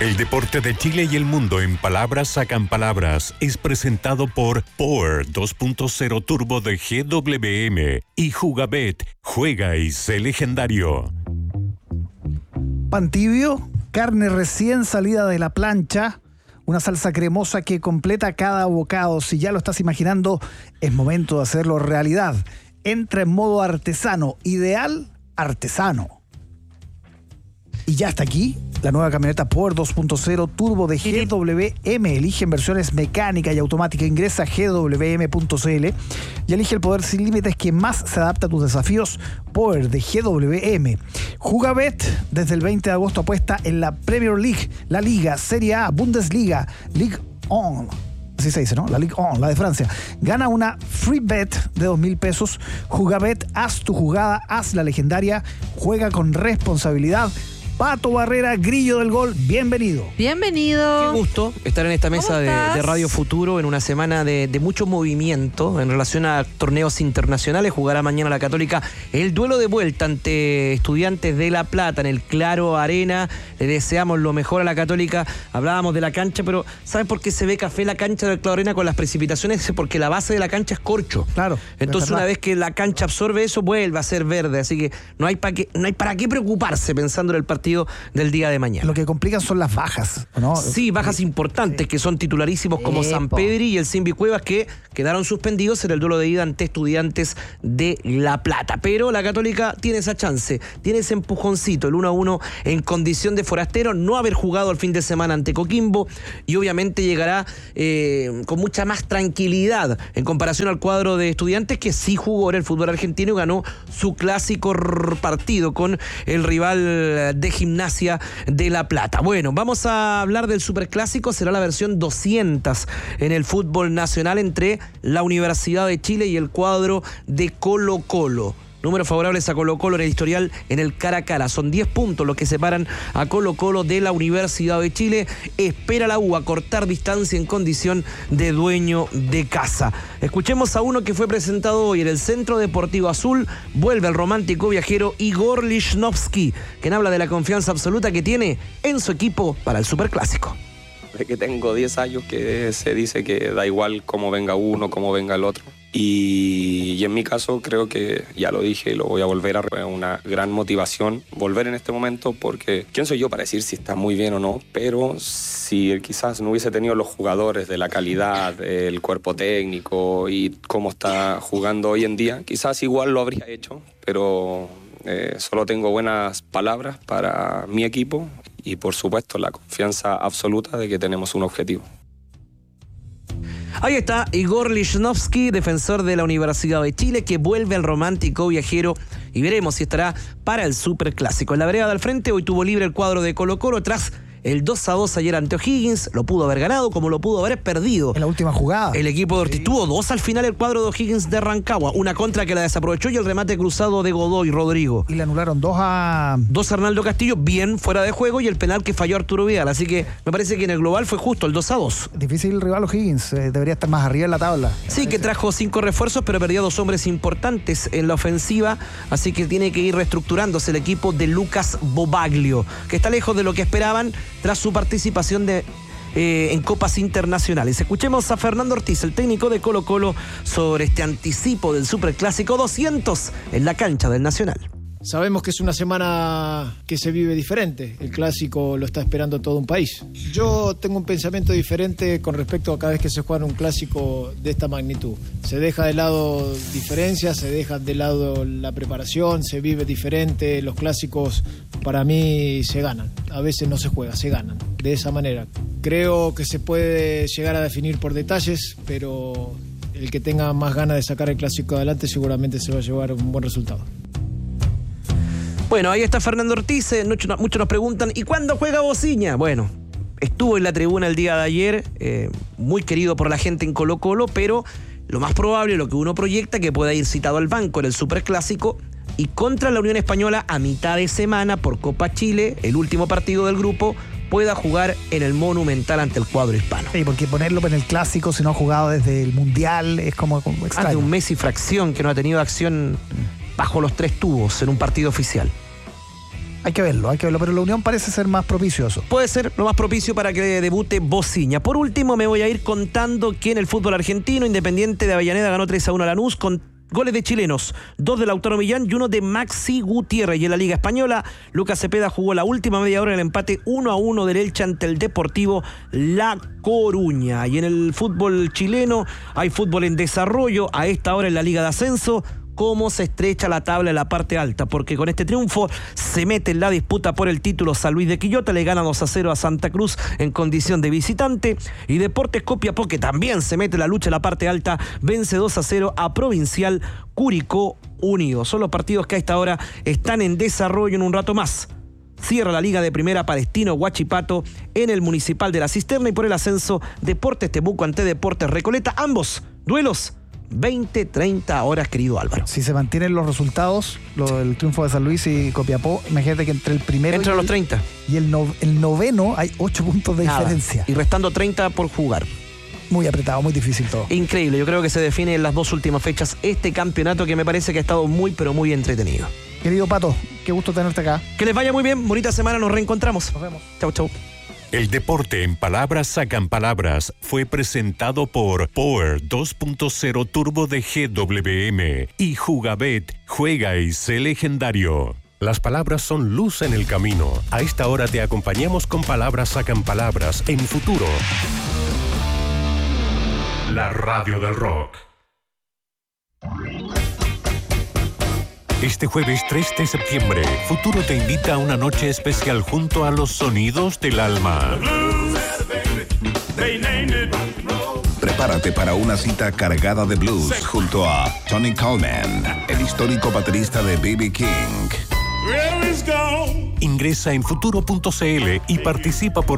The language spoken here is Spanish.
El deporte de Chile y el mundo en palabras sacan palabras es presentado por Power 2.0 Turbo de GWM y Jugabet. Juega y sé legendario. Pan tibio, carne recién salida de la plancha, una salsa cremosa que completa cada bocado. Si ya lo estás imaginando, es momento de hacerlo realidad. Entra en modo artesano, ideal artesano. Y ya está aquí la nueva camioneta Power 2.0 Turbo de GWM. Elige en versiones mecánica y automática. Ingresa a gwm.cl y elige el poder sin límites que más se adapta a tus desafíos. Power de GWM. Jugabet desde el 20 de agosto apuesta en la Premier League, la Liga, Serie A, Bundesliga, Ligue 1. Así se dice, ¿no? La Ligue 1, la de Francia. Gana una free bet de 2.000 pesos. Jugabet, haz tu jugada, haz la legendaria. Juega con responsabilidad. Pato Barrera, Grillo del Gol, bienvenido. Bienvenido. Qué gusto estar en esta mesa de Radio Futuro en una semana de mucho movimiento en relación a torneos internacionales. Jugará mañana la Católica el duelo de vuelta ante Estudiantes de La Plata en el Claro Arena. Le deseamos lo mejor a la Católica. Hablábamos de la cancha, pero ¿saben por qué se ve café la cancha del Claro Arena con las precipitaciones? Porque la base de la cancha es corcho. Claro. Entonces una vez que la cancha absorbe eso, vuelve a ser verde. Así que no hay para qué preocuparse pensando en el partido del día de mañana. Lo que complican son las bajas, ¿no? Sí, bajas importantes que son titularísimos como Sampedri y el Simbi Cuevas, que quedaron suspendidos en el duelo de ida ante Estudiantes de La Plata. Pero la Católica tiene esa chance, tiene ese empujoncito, el 1-1 en condición de forastero, no haber jugado el fin de semana ante Coquimbo y obviamente llegará con mucha más tranquilidad en comparación al cuadro de Estudiantes, que sí jugó en el fútbol argentino y ganó su clásico partido con el rival de Gimnasia de La Plata. Bueno, vamos a hablar del Superclásico. Será la versión 200 en el fútbol nacional entre la Universidad de Chile y el cuadro de Colo-Colo. Números favorables a Colo-Colo en el historial en el cara a cara. Son 10 puntos los que separan a Colo-Colo de la Universidad de Chile. Espera la U a cortar distancia en condición de dueño de casa. Escuchemos a uno que fue presentado hoy en el Centro Deportivo Azul. Vuelve el romántico viajero Igor Lichnowsky, quien habla de la confianza absoluta que tiene en su equipo para el Superclásico. Desde que tengo 10 años que se dice que da igual cómo venga uno, cómo venga el otro. Y en mi caso creo que, ya lo dije y lo voy a volver a repetir, una gran motivación volver en este momento, porque ¿quién soy yo para decir si está muy bien o no? Pero si quizás no hubiese tenido los jugadores de la calidad, el cuerpo técnico y cómo está jugando hoy en día, quizás igual lo habría hecho, pero solo tengo buenas palabras para mi equipo y por supuesto la confianza absoluta de que tenemos un objetivo. Ahí está Igor Lichnowsky, defensor de la Universidad de Chile, que vuelve al romántico viajero y veremos si estará para el Superclásico. En la vereda del frente hoy tuvo libre el cuadro de Colo-Colo tras el 2-2 ayer ante O'Higgins. Lo pudo haber ganado como lo pudo haber perdido. En la última jugada. El equipo de Ortiz tuvo 2 al final el cuadro de O'Higgins de Rancagua. Una contra que la desaprovechó y el remate cruzado de Godoy Rodrigo. Y le anularon 2 a Arnaldo Castillo, bien fuera de juego, y el penal que falló Arturo Vidal. Así que me parece que en el global fue justo el 2-2. Difícil el rival O'Higgins. Debería estar más arriba en la tabla. Sí, que trajo 5 refuerzos, pero perdió 2 hombres importantes en la ofensiva. Así que tiene que ir reestructurándose el equipo de Lucas Bobaglio, que está lejos de lo que esperaban tras su participación en copas internacionales. Escuchemos a Fernando Ortiz, el técnico de Colo-Colo, sobre este anticipo del Superclásico 200 en la cancha del Nacional. Sabemos que es una semana que se vive diferente. El clásico lo está esperando todo un país. Yo tengo un pensamiento diferente con respecto a cada vez que se juega un clásico de esta magnitud. Se deja de lado diferencias, se deja de lado la preparación, se vive diferente. Los clásicos para mí se ganan. A veces no se juega, se ganan. De esa manera. Creo que se puede llegar a definir por detalles, pero el que tenga más ganas de sacar el clásico adelante seguramente se va a llevar un buen resultado. Bueno, ahí está Fernando Ortiz. Muchos nos preguntan, ¿y cuándo juega Bociña? Bueno, estuvo en la tribuna el día de ayer, muy querido por la gente en Colo-Colo, pero lo más probable, lo que uno proyecta, que pueda ir citado al banco en el Superclásico y contra la Unión Española a mitad de semana por Copa Chile, el último partido del grupo, pueda jugar en el Monumental ante el cuadro hispano. Sí, porque ponerlo en el Clásico si no ha jugado desde el Mundial es como extraño. Hace un mes y fracción que no ha tenido acción bajo los 3 tubos en un partido oficial. Hay que verlo, pero la Unión parece ser más propicioso. Puede ser lo más propicio para que debute Bociña. Por último, me voy a ir contando que en el fútbol argentino, Independiente de Avellaneda ganó 3-1 a Lanús con goles de chilenos, 2 de Lautaro Millán y 1 de Maxi Gutiérrez. Y en la Liga Española, Lucas Cepeda jugó la última media hora en el empate 1-1 del Elche ante el Deportivo La Coruña. Y en el fútbol chileno hay fútbol en desarrollo a esta hora en la Liga de Ascenso. Cómo se estrecha la tabla en la parte alta, porque con este triunfo se mete en la disputa por el título San Luis de Quillota, le gana 2-0 a Santa Cruz en condición de visitante, y Deportes Copiapó, que también se mete en la lucha en la parte alta, vence 2-0 a Provincial Curicó Unido. Son los partidos que a esta hora están en desarrollo. En un rato más cierra la Liga de Primera Palestino Huachipato en el Municipal de la Cisterna, y por el ascenso Deportes Temuco ante Deportes Recoleta, ambos duelos 20-30 horas, querido Álvaro. Si se mantienen los resultados, el triunfo de San Luis y Copiapó, imagínate que entre el primero entre los 30 y el noveno hay 8 puntos de diferencia. Y restando 30 por jugar. Muy apretado, muy difícil todo. Increíble, yo creo que se define en las 2 últimas fechas este campeonato, que me parece que ha estado muy, pero muy entretenido. Querido Pato, qué gusto tenerte acá. Que les vaya muy bien, bonita semana, nos reencontramos. Nos vemos. Chau, chau. El deporte en palabras sacan palabras fue presentado por Power 2.0 Turbo de GWM y Jugabet, juega y sé legendario. Las palabras son luz en el camino. A esta hora te acompañamos con Palabras sacan palabras en Futuro. La radio del rock. Este jueves 3 de septiembre, Futuro te invita a una noche especial junto a los sonidos del alma. Prepárate para una cita cargada de blues junto a Tony Coleman, el histórico baterista de B.B. King. Ingresa en futuro.cl y participa por